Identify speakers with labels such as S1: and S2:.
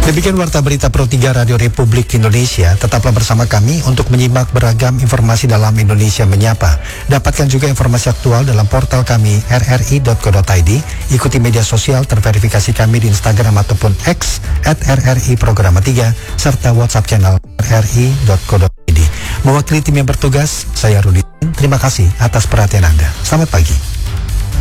S1: Demikian Warta Berita Pro 3 Radio Republik Indonesia. Tetaplah bersama kami untuk menyimak beragam informasi dalam Indonesia Menyapa. Dapatkan juga informasi aktual dalam portal kami rri.co.id. Ikuti media sosial terverifikasi kami di Instagram ataupun X @RRI Programa 3 serta WhatsApp channel rri.co.id. Mewakili tim yang bertugas, saya Rudi. Terima kasih atas perhatian Anda. Selamat pagi.